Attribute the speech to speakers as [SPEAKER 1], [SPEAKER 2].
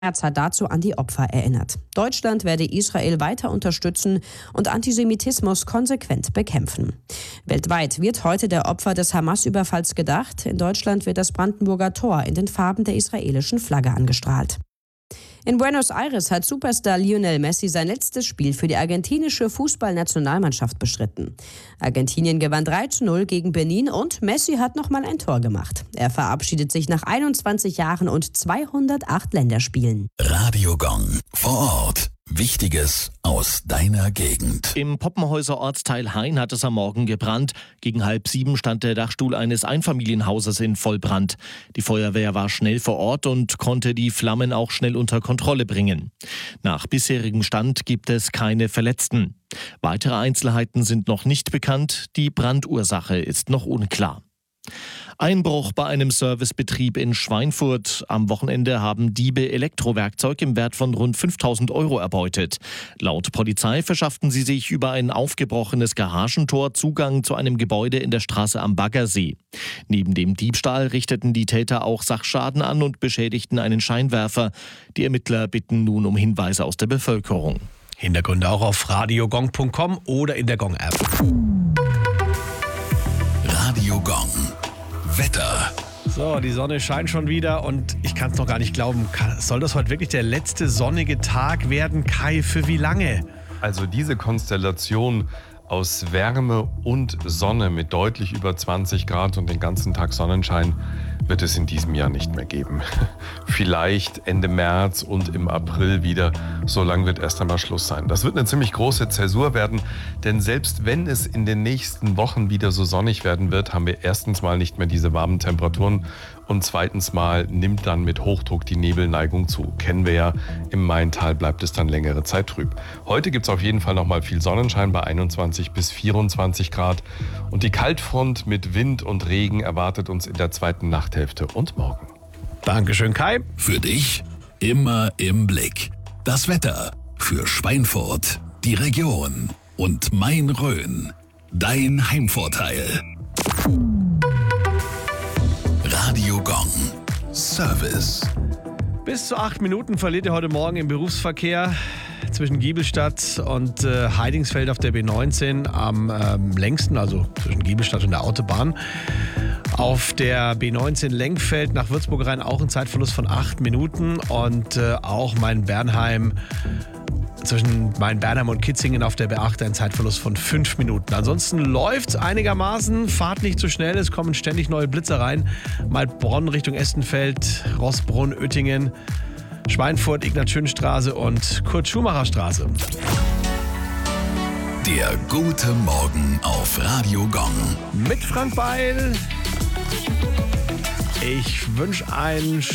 [SPEAKER 1] Merz hat dazu an die Opfer erinnert. Deutschland werde Israel weiter unterstützen und Antisemitismus konsequent bekämpfen. Weltweit wird heute der Opfer des Hamas-Überfalls gedacht. In Deutschland wird das Brandenburger Tor in den Farben der israelischen Flagge angestrahlt. In Buenos Aires hat Superstar Lionel Messi sein letztes Spiel für die argentinische Fußballnationalmannschaft bestritten. Argentinien gewann 3:0 gegen Benin und Messi hat nochmal ein Tor gemacht. Er verabschiedet sich nach 21 Jahren und 208 Länderspielen.
[SPEAKER 2] Radio Gong vor Ort. Wichtiges aus deiner Gegend.
[SPEAKER 3] Im Poppenhäuser Ortsteil Hain hat es am Morgen gebrannt. Gegen 6:30 stand der Dachstuhl eines Einfamilienhauses in Vollbrand. Die Feuerwehr war schnell vor Ort und konnte die Flammen auch schnell unter Kontrolle bringen. Nach bisherigem Stand gibt es keine Verletzten. Weitere Einzelheiten sind noch nicht bekannt. Die Brandursache ist noch unklar. Einbruch bei einem Servicebetrieb in Schweinfurt. Am Wochenende haben Diebe Elektrowerkzeug im Wert von rund 5.000 € erbeutet. Laut Polizei verschafften sie sich über ein aufgebrochenes Garagentor Zugang zu einem Gebäude in der Straße am Baggersee. Neben dem Diebstahl richteten die Täter auch Sachschaden an und beschädigten einen Scheinwerfer. Die Ermittler bitten nun um Hinweise aus der Bevölkerung.
[SPEAKER 4] Hintergründe auch auf radiogong.com oder in der Gong-App.
[SPEAKER 2] Radio Gong. Wetter.
[SPEAKER 4] So, die Sonne scheint schon wieder und ich kann es noch gar nicht glauben. Soll das heute wirklich der letzte sonnige Tag werden? Kai, für wie lange?
[SPEAKER 5] Also diese Konstellation aus Wärme und Sonne mit deutlich über 20 Grad und den ganzen Tag Sonnenschein wird es in diesem Jahr nicht mehr geben. Vielleicht Ende März und im April wieder. So lang wird erst einmal Schluss sein. Das wird eine ziemlich große Zäsur werden, denn selbst wenn es in den nächsten Wochen wieder so sonnig werden wird, haben wir erstens mal nicht mehr diese warmen Temperaturen und zweitens mal nimmt dann mit Hochdruck die Nebelneigung zu. Kennen wir ja, im Maintal bleibt es dann längere Zeit trüb. Heute gibt es auf jeden Fall noch mal viel Sonnenschein bei 21 bis 24 Grad und die Kaltfront mit Wind und Regen erwartet uns in der zweiten Nachthälfte und morgen.
[SPEAKER 4] Dankeschön, Kai.
[SPEAKER 2] Für dich immer im Blick. Das Wetter für Schweinfurt, die Region und Main-Rhön. Dein Heimvorteil. Radio Gong. Service.
[SPEAKER 4] Bis zu 8 Minuten verliert ihr heute Morgen im Berufsverkehr zwischen Giebelstadt und Heidingsfeld auf der B19 am längsten, also zwischen Giebelstadt und der Autobahn. Auf der B19 Lenkfeld nach Würzburg rein auch ein Zeitverlust von 8 Minuten und auch zwischen Main-Bernheim und Kitzingen auf der B8 ein Zeitverlust von 5 Minuten. Ansonsten läuft es einigermaßen, fahrt nicht zu schnell, es kommen ständig neue Blitze rein. Mailbronn Richtung Estenfeld, Rossbrunn, Oettingen, Schweinfurt, Ignaz-Schön-Straße und Kurt-Schumacher-Straße.
[SPEAKER 2] Der gute Morgen auf Radio Gong.
[SPEAKER 4] Mit Frank Beil. Ich wünsche einen